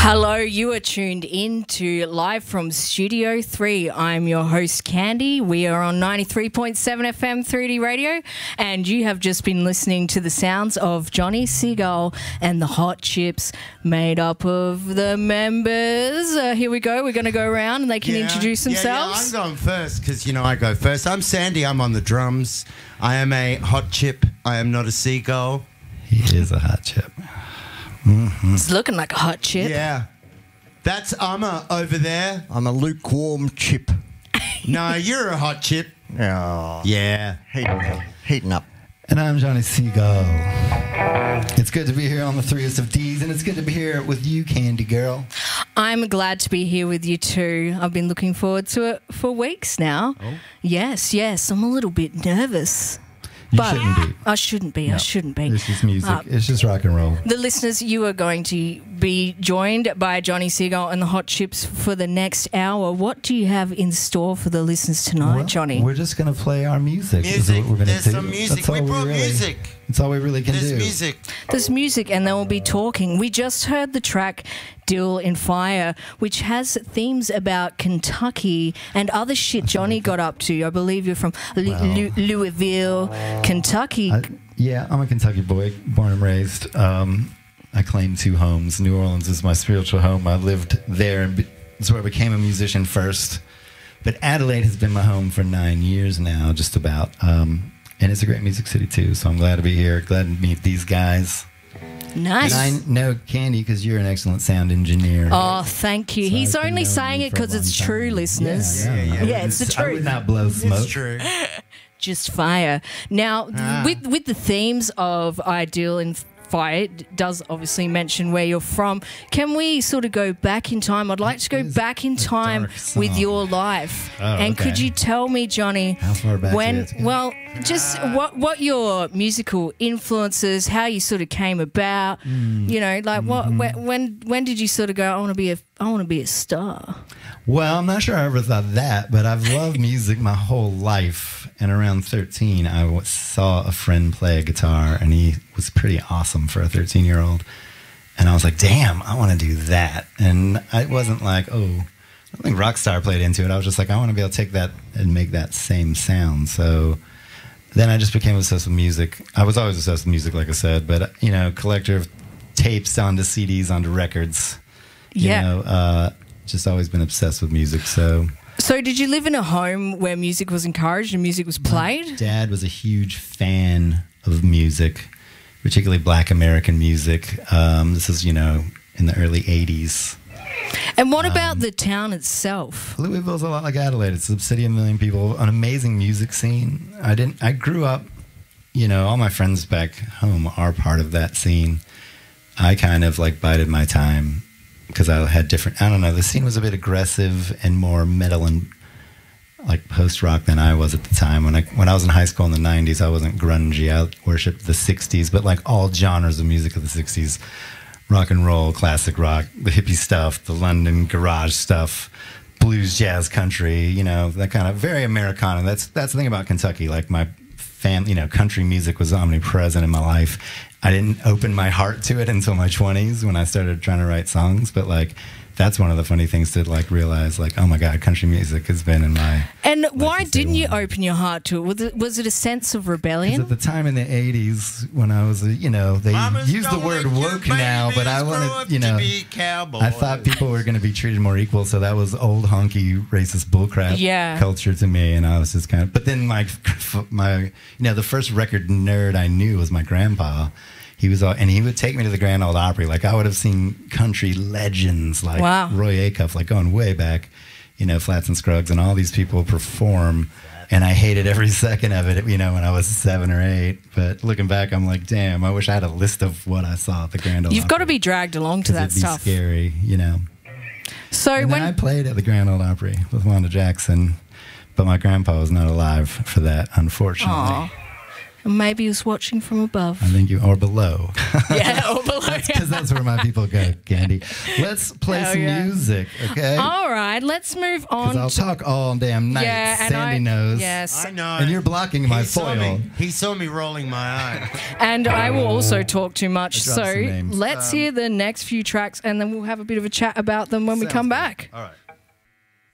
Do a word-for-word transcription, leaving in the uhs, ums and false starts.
Hello, you are tuned in to Live from Studio three. I'm your host, Candy. We are on ninety-three point seven F M three D Radio, and you have just been listening to the sounds of Johnny Seagull and the Hot Chips, made up of the members. Uh, here we go. We're going to go around and they can yeah, introduce themselves. Yeah, yeah, I'm going first because, you know, I go first. I'm Sandy. I'm on the drums. I am a hot chip. I am not a seagull. He is a hot chip. Mm-hmm. It's looking like a hot chip. Yeah. That's Amma over there. I'm a lukewarm chip. No, you're a hot chip. Oh, yeah. Heating, heating up. And I'm Johnny Seagull. It's good to be here on the Threest of D's, and it's good to be here with you, Candy Girl. I'm glad to be here with you too. I've been looking forward to it for weeks now. Oh. Yes, yes. I'm a little bit nervous. You but shouldn't be. I shouldn't be. No, I shouldn't be. It's just music. Uh, it's just rock and roll. The listeners, you are going to be joined by Johnny Seagull and the Hot Chips for the next hour. What do you have in store for the listeners tonight, well, Johnny? We're just going to play our music. Music. Is what we're There's do. some music. That's all we brought we really, music. That's all we really can There's do. There's music. There's music, and then we'll be talking. We just heard the track Dill in Fire, which has themes about Kentucky and other shit Johnny got up to. I believe you're from well, L- Louisville, Kentucky. I, yeah, I'm a Kentucky boy, born and raised. Um, I claim two homes. New Orleans is my spiritual home. I lived there, and it's where I became a musician first. But Adelaide has been my home for nine years now, just about. Um, and it's a great music city, too, so I'm glad to be here. Glad to meet these guys. Nice. And I know Candy because you're an excellent sound engineer. Oh, thank you. So He's only saying it because it's true, time. listeners. Yeah, yeah, yeah. yeah it's the truth. I would not blow smoke. It's true. Just fire. Now, ah. with with the themes of Ideal and Fire, it does obviously mention where you're from. Can we sort of go back in time? I'd like to go back in time with your life. Oh, and okay. could you tell me, Johnny, how far back when, well, just ah. what what your musical influences, how you sort of came about, mm. you know, like what mm-hmm. when, when when did you sort of go, I want to be a I want to be a star? Well, I'm not sure I ever thought that, but I've loved music my whole life. And around thirteen, I w- saw a friend play a guitar, and he was pretty awesome for a thirteen-year-old. And I was like, damn, I want to do that. And I wasn't like, oh, I don't think Rockstar played into it. I was just like, I want to be able to take that and make that same sound. So then I just became obsessed with music. I was always obsessed with music, like I said, but, you know, collector of tapes onto C Ds, onto records. You yeah. know, uh, just always been obsessed with music, so... So did you live in a home where music was encouraged and music was played? My dad was a huge fan of music, particularly Black American music. Um, this is, you know, in the early eighties. And what about um, the town itself? Louisville's a lot like Adelaide. It's a city of a million people, an amazing music scene. I didn't. I grew up, you know, all my friends back home are part of that scene. I kind of like bided my time. Because I had different, I don't know, the scene was a bit aggressive and more metal and like post-rock than I was at the time. When I when I was in high school in the nineties, I wasn't grungy. I worshipped the sixties, but like all genres of music of the sixties. Rock and roll, classic rock, the hippie stuff, the London garage stuff, blues, jazz, country, you know, that kind of very Americana. That's, that's the thing about Kentucky. Like my family, you know, country music was omnipresent in my life. I didn't open my heart to it until my twenties when I started trying to write songs. But, like, that's one of the funny things to, like, realize, like, oh, my God, country music has been in my And why didn't you open your heart to it? Was it, was it a sense of rebellion? At the time in the eighties when I was, you know, they Mama's use the word woke now, but I wanted, you know, I thought people were going to be treated more equal. So that was old, honky, racist bullcrap yeah. culture to me. And I was just kind of, but then my, my, you know, the first record nerd I knew was my grandpa. He was, all, and he would take me to the Grand Ole Opry. Like, I would have seen country legends like wow. Roy Acuff, like going way back, you know, Flats and Scruggs, and all these people perform. And I hated every second of it, you know, when I was seven or eight. But looking back, I'm like, damn, I wish I had a list of what I saw at the Grand Ole You've Opry. got to be dragged along to that it'd be stuff. Scary, you know. So and when then I played at the Grand Ole Opry with Wanda Jackson, but my grandpa was not alive for that, unfortunately. Aww. And maybe he was watching from above. I think you or below. Yeah, or below. Because that's where my people go, Candy. Let's play Hell some yeah. music, okay? All right, let's move on. Because I'll to- talk all damn night. yeah, and Sandy I, knows. Yes, I know. And you're blocking my he saw foil. me. He saw me rolling my eye. and I will also talk too much. I dropped So some names. let's Um, hear the next few tracks, and then we'll have a bit of a chat about them when we Sounds come good. back. All right.